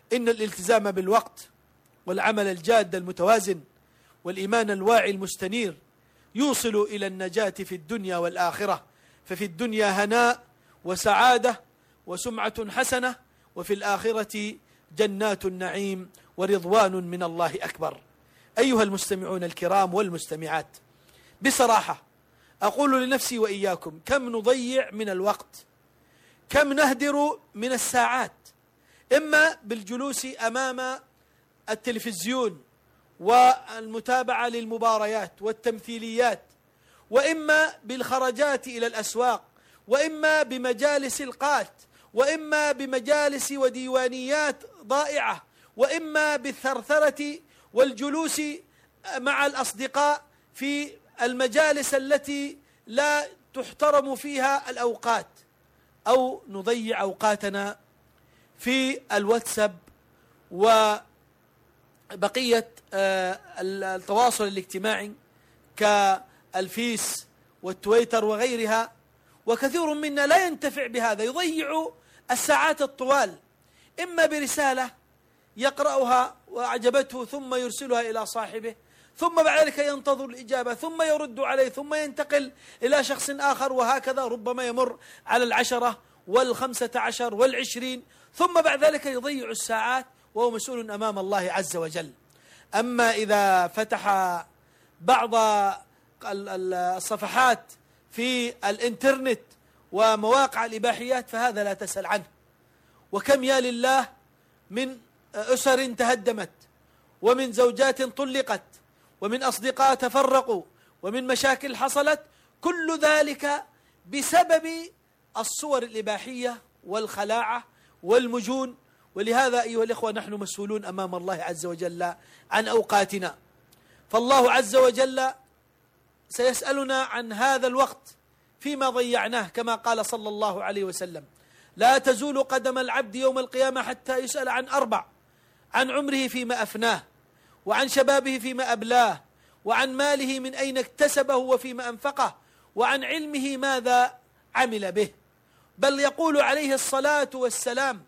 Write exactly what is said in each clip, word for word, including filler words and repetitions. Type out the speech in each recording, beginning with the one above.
إن الالتزام بالوقت والعمل الجاد المتوازن والإيمان الواعي المستنير يوصل إلى النجاة في الدنيا والآخرة، ففي الدنيا هناء وسعادة وسمعة حسنة، وفي الآخرة جنات النعيم ورضوان من الله أكبر. أيها المستمعون الكرام والمستمعات، بصراحة أقول لنفسي وإياكم: كم نضيع من الوقت، كم نهدر من الساعات، إما بالجلوس أمام التلفزيون والمتابعة للمباريات والتمثيليات، وإما بالخرجات إلى الأسواق، وإما بمجالس القات، وإما بمجالس وديوانيات ضائعة، وإما بالثرثرة والجلوس مع الأصدقاء في المجالس التي لا تحترم فيها الأوقات، أو نضيع أوقاتنا في الواتساب وبقية التواصل الاجتماعي كالفيس والتويتر وغيرها. وكثير منا لا ينتفع بهذا، يضيع الساعات الطوال إما برسالة يقرأها وأعجبته ثم يرسلها إلى صاحبه، ثم بعد ذلك ينتظر الإجابة، ثم يرد عليه، ثم ينتقل إلى شخص آخر، وهكذا ربما يمر على العشرة والخمسة عشر والعشرين، ثم بعد ذلك يضيع الساعات وهو مسؤول أمام الله عز وجل. أما إذا فتح بعض الصفحات في الإنترنت ومواقع الإباحيات فهذا لا تسأل عنه. وكم يا لله من أسر تهدمت، ومن زوجات طلقت، ومن أصدقاء تفرقوا، ومن مشاكل حصلت، كل ذلك بسبب الصور الإباحية والخلاعة والمجون. ولهذا أيها الإخوة نحن مسؤولون أمام الله عز وجل عن أوقاتنا، فالله عز وجل سيسألنا عن هذا الوقت فيما ضيعناه، كما قال صلى الله عليه وسلم: لا تزول قدم العبد يوم القيامة حتى يسأل عن أربع: عن عمره فيما أفناه، وعن شبابه فيما أبلاه، وعن ماله من أين اكتسبه وفيما أنفقه، وعن علمه ماذا عمل به. بل يقول عليه الصلاة والسلام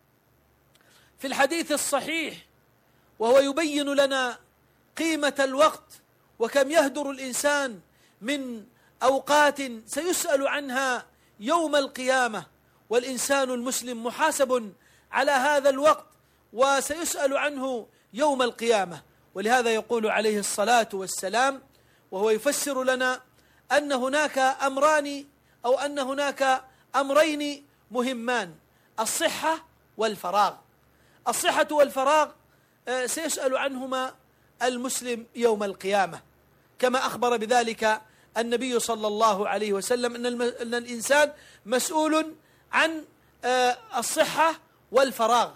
في الحديث الصحيح وهو يبين لنا قيمة الوقت وكم يهدر الإنسان من أوقات سيسأل عنها يوم القيامة، والإنسان المسلم محاسب على هذا الوقت وسيسأل عنه يوم القيامة. ولهذا يقول عليه الصلاة والسلام وهو يفسر لنا أن هناك أمران أو أن هناك أمرين مهمان: الصحة والفراغ. الصحة والفراغ سيسأل عنهما المسلم يوم القيامة، كما أخبر بذلك النبي صلى الله عليه وسلم أن الإنسان مسؤول عن الصحة والفراغ،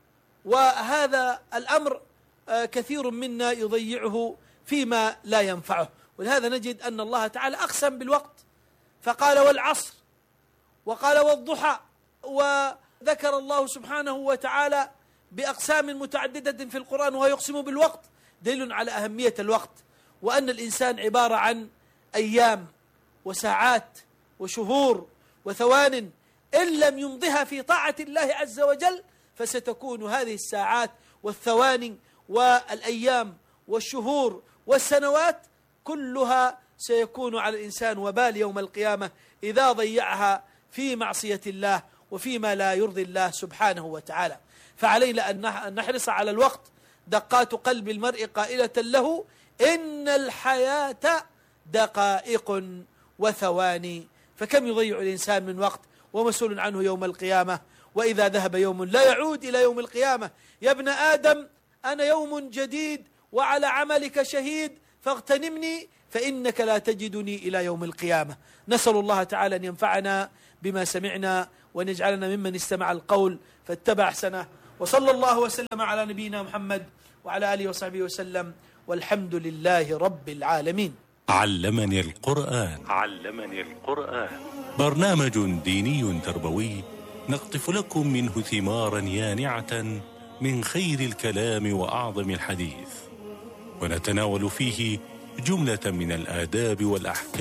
وهذا الأمر كثير منا يضيعه فيما لا ينفعه. ولهذا نجد أن الله تعالى أقسم بالوقت فقال: والعصر، وقال: والضحى، وذكر الله سبحانه وتعالى بأقسام متعددة في القرآن وهو يقسم بالوقت، دليل على أهمية الوقت، وأن الإنسان عبارة عن أيام وساعات وشهور وثوان، إن لم يمضها في طاعة الله عز وجل فستكون هذه الساعات والثواني والأيام والشهور والسنوات كلها سيكون على الإنسان وبال يوم القيامة إذا ضيعها في معصية الله وفيما لا يرضي الله سبحانه وتعالى. فعلينا أن نحرص على الوقت. دقات قلب المرء قائلة له: إن الحياة دقائق وثواني. فكم يضيع الإنسان من وقت ومسؤول عنه يوم القيامة، وإذا ذهب يوم لا يعود إلى يوم القيامة. يا ابن آدم أنا يوم جديد وعلى عملك شهيد فاغتنمني فإنك لا تجدني إلى يوم القيامة. نسأل الله تعالى أن ينفعنا بما سمعنا وأن يجعلنا ممن استمع القول فاتبع أحسنه، وصلى الله وسلم على نبينا محمد وعلى آله وصحبه وسلم، والحمد لله رب العالمين. علمني القرآن. علمني القرآن برنامج ديني تربوي نقطف لكم منه ثمارا يانعة من خير الكلام وأعظم الحديث، ونتناول فيه جملة من الآداب والأحكام